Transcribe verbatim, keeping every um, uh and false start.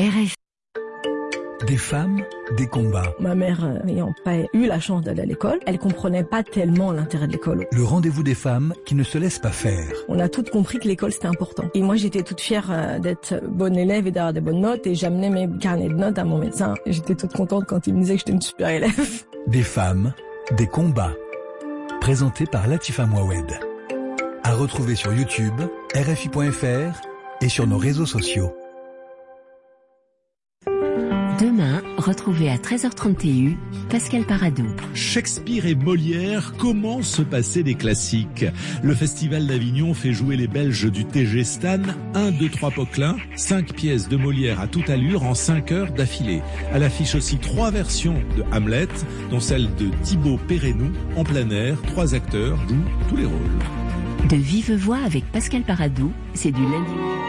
R F I. Des femmes, des combats. Ma mère n'ayant pas eu la chance d'aller à l'école, elle comprenait pas tellement l'intérêt de l'école. Le rendez-vous des femmes qui ne se laissent pas faire. On a toutes compris que l'école c'était important. Et moi j'étais toute fière d'être bonne élève et d'avoir des bonnes notes et j'amenais mes carnets de notes à mon médecin. J'étais toute contente quand il me disait que j'étais une super élève. Des femmes, des combats. Présenté par Latifa Mouawed. À retrouver sur YouTube, R F I point F R et sur nos réseaux sociaux. Demain, retrouvez à treize heures trente T U, Pascal Paradou. Shakespeare et Molière, comment se passer des classiques? Le Festival d'Avignon fait jouer les Belges du T G Stan, un, deux, trois Poquelin, cinq pièces de Molière à toute allure en cinq heures d'affilée. À l'affiche aussi trois versions de Hamlet, dont celle de Thibaut Perrenou, en plein air. Trois acteurs jouent tous les rôles. De vive voix avec Pascal Paradou, c'est du lundi.